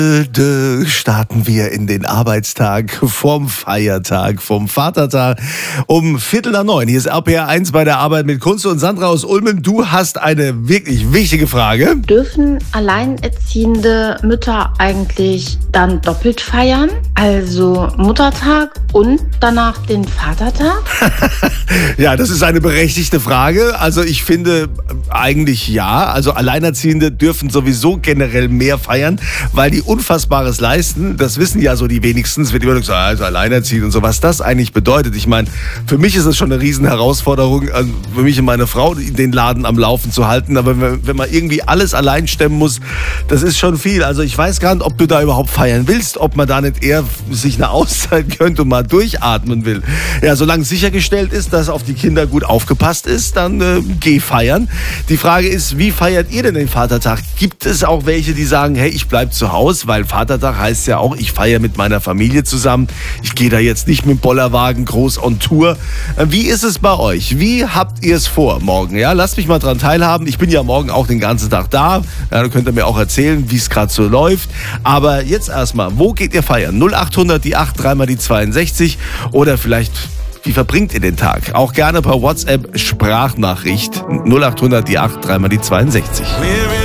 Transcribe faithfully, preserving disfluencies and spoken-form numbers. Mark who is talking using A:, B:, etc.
A: Starten wir in den Arbeitstag vom Feiertag, vom Vatertag um Viertel nach neun. Hier ist R P R eins bei der Arbeit mit Kunze und Sandra aus Ulmen. Du hast eine wirklich wichtige Frage.
B: Dürfen alleinerziehende Mütter eigentlich dann doppelt feiern? Also Muttertag und danach den Vatertag?
A: Ja, das ist eine berechtigte Frage. Also ich finde eigentlich ja. Also Alleinerziehende dürfen sowieso generell mehr feiern, weil die Unfassbares leisten. Das wissen ja so die wenigsten. Es wird immer gesagt, also alleinerziehend und so, was das eigentlich bedeutet. Ich meine, für mich ist es schon eine riesen Herausforderung, für mich und meine Frau den Laden am Laufen zu halten. Aber wenn man irgendwie alles allein stemmen muss, das ist schon viel. Also ich weiß gar nicht, ob du da überhaupt feiern willst, ob man da nicht eher sich eine Auszeit gönnt und mal durchatmen will. Ja, solange sichergestellt ist, dass auf die Kinder gut aufgepasst ist, dann äh, geh feiern. Die Frage ist, wie feiert ihr denn den Vatertag? Gibt es auch welche, die sagen, hey, ich bleib zu Hause, weil Vatertag heißt ja auch, ich feiere mit meiner Familie zusammen. Ich gehe da jetzt nicht mit dem Bollerwagen groß on Tour. Wie ist es bei euch? Wie habt ihr es vor morgen? Ja, lasst mich mal dran teilhaben. Ich bin ja morgen auch den ganzen Tag da. Ja, da könnt ihr mir auch erzählen, wie es gerade so läuft. Aber jetzt erstmal, wo geht ihr feiern? null acht hundert, die acht, dreimal die zweiundsechzig oder vielleicht... Wie verbringt ihr den Tag? Auch gerne per WhatsApp Sprachnachricht null acht hundert, die acht, dreimal die zweiundsechzig.